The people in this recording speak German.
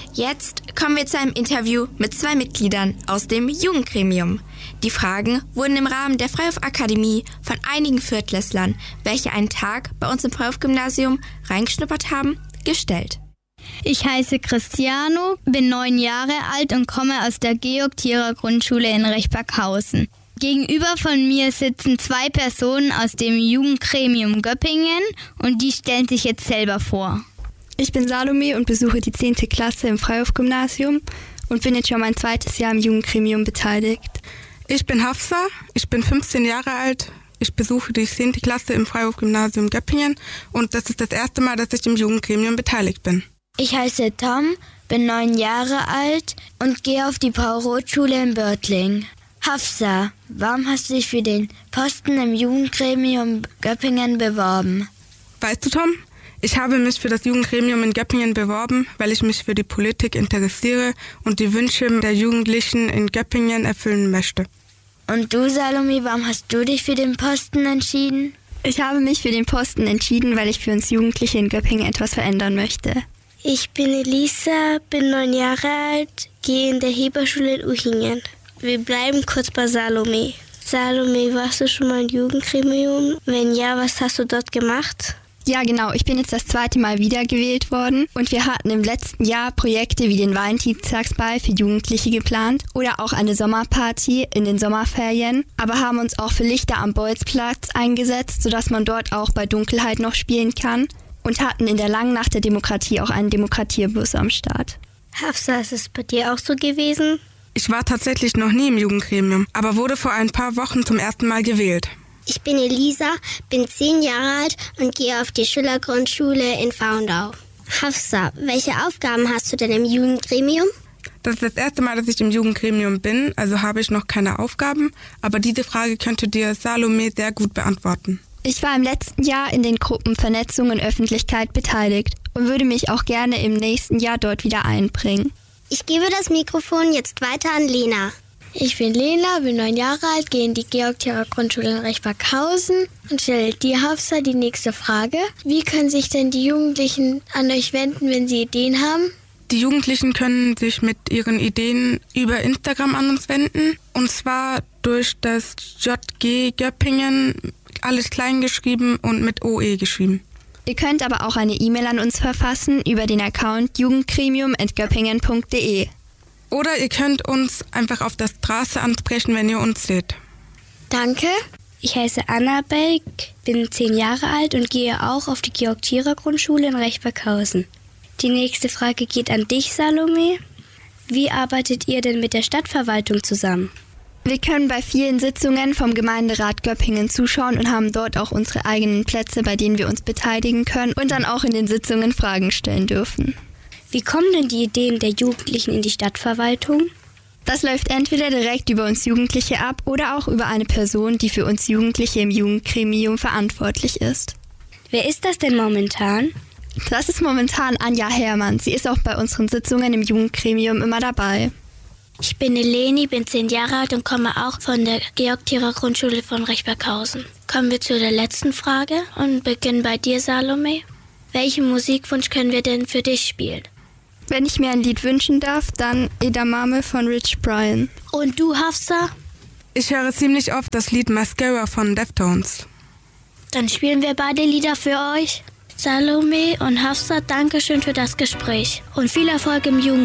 Jetzt kommen wir zu einem Interview mit 2 Mitgliedern aus dem Jugendgremium. Die Fragen wurden im Rahmen der Freihof-Akademie von einigen Viertklässlern, welche einen Tag bei uns im Freihof-Gymnasium reingeschnuppert haben, gestellt. Ich heiße Cristiano, bin 9 Jahre alt und komme aus der Georg-Thierer-Grundschule in Rechberghausen. Gegenüber von mir sitzen 2 Personen aus dem Jugendgremium Göppingen und die stellen sich jetzt selber vor. Ich bin Salome und besuche die 10. Klasse im Freihof-Gymnasium und bin jetzt schon mein 2. Jahr im Jugendgremium beteiligt. Ich bin Hafsa, ich bin 15 Jahre alt. Ich besuche die 10. Klasse im Freihof-Gymnasium Göppingen und das ist das erste Mal, dass ich im Jugendgremium beteiligt bin. Ich heiße Tom, bin 9 Jahre alt und gehe auf die Paul-Roth-Schule in Börtling. Hafsa, warum hast du dich für den Posten im Jugendgremium Göppingen beworben? Weißt du, Tom, ich habe mich für das Jugendgremium in Göppingen beworben, weil ich mich für die Politik interessiere und die Wünsche der Jugendlichen in Göppingen erfüllen möchte. Und du, Salome, warum hast du dich für den Posten entschieden? Ich habe mich für den Posten entschieden, weil ich für uns Jugendliche in Göppingen etwas verändern möchte. Ich bin Elisa, bin 9 Jahre alt, gehe in der Heberschule in Uchingen. Wir bleiben kurz bei Salome. Salome, warst du schon mal im Jugendgremium? Wenn ja, was hast du dort gemacht? Ja, genau. Ich bin jetzt das 2. Mal wiedergewählt worden und wir hatten im letzten Jahr Projekte wie den Valentinstagsball für Jugendliche geplant oder auch eine Sommerparty in den Sommerferien, aber haben uns auch für Lichter am Bolzplatz eingesetzt, sodass man dort auch bei Dunkelheit noch spielen kann und hatten in der langen Nacht der Demokratie auch einen Demokratierbus am Start. Hafsa, ist es bei dir auch so gewesen? Ich war tatsächlich noch nie im Jugendgremium, aber wurde vor ein paar Wochen zum ersten Mal gewählt. Ich bin Elisa, bin 10 Jahre alt und gehe auf die Schülergrundschule in Faundau. Hafsa, welche Aufgaben hast du denn im Jugendgremium? Das ist das erste Mal, dass ich im Jugendgremium bin, also habe ich noch keine Aufgaben, aber diese Frage könnte dir Salome sehr gut beantworten. Ich war im letzten Jahr in den Gruppen Vernetzung und Öffentlichkeit beteiligt und würde mich auch gerne im nächsten Jahr dort wieder einbringen. Ich gebe das Mikrofon jetzt weiter an Lena. Ich bin Lena, bin 9 Jahre alt, gehe in die Georg-Thierer-Grundschule in Rechberghausen und stelle dir, Hafsa, die nächste Frage. Wie können sich denn die Jugendlichen an euch wenden, wenn sie Ideen haben? Die Jugendlichen können sich mit ihren Ideen über Instagram an uns wenden, und zwar durch das JG Göppingen, alles klein geschrieben und mit OE geschrieben. Ihr könnt aber auch eine E-Mail an uns verfassen über den Account jugendgremium@göppingen.de. Oder ihr könnt uns einfach auf der Straße ansprechen, wenn ihr uns seht. Danke. Ich heiße Annabel, bin 10 Jahre alt und gehe auch auf die Georg-Thierer-Grundschule in Rechberghausen. Die nächste Frage geht an dich, Salome. Wie arbeitet ihr denn mit der Stadtverwaltung zusammen? Wir können bei vielen Sitzungen vom Gemeinderat Göppingen zuschauen und haben dort auch unsere eigenen Plätze, bei denen wir uns beteiligen können und dann auch in den Sitzungen Fragen stellen dürfen. Wie kommen denn die Ideen der Jugendlichen in die Stadtverwaltung? Das läuft entweder direkt über uns Jugendliche ab oder auch über eine Person, die für uns Jugendliche im Jugendgremium verantwortlich ist. Wer ist das denn momentan? Das ist momentan Anja Herrmann. Sie ist auch bei unseren Sitzungen im Jugendgremium immer dabei. Ich bin Eleni, bin 10 Jahre alt und komme auch von der Georg-Thierer-Grundschule von Rechberghausen. Kommen wir zu der letzten Frage und beginnen bei dir, Salome. Welchen Musikwunsch können wir denn für dich spielen? Wenn ich mir ein Lied wünschen darf, dann Edamame von Rich Brian. Und du, Hafsa? Ich höre ziemlich oft das Lied Mascara von Deftones. Dann spielen wir beide Lieder für euch. Salome und Hafsa, danke schön für das Gespräch und viel Erfolg im Jugend.